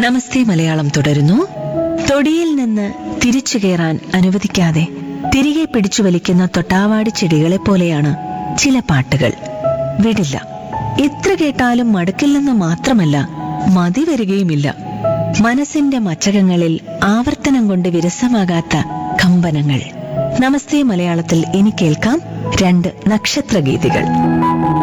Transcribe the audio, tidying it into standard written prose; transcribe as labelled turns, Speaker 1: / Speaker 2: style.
Speaker 1: നമസ്തേ മലയാളം തുടരുന്നു. തൊടിയിൽ നിന്ന് തിരിച്ചു കയറാൻ അനുവദിക്കാതെ തിരികെ പിടിച്ചു വലിക്കുന്ന തൊട്ടാവാടി ചെടികളെ പോലെയാണ് ചില പാട്ടുകൾ. വിടില്ല. എത്ര കേട്ടാലും മടുക്കില്ലെന്ന് മാത്രമല്ല, മതി വരികയുമില്ല. മനസ്സിന്റെ മച്ചകങ്ങളിൽ ആവർത്തനം കൊണ്ട് വിരസമാകാത്ത കമ്പനങ്ങൾ. നമസ്തേ മലയാളത്തിൽ ഇനി കേൾക്കാം 2 നക്ഷത്രഗീതികൾ.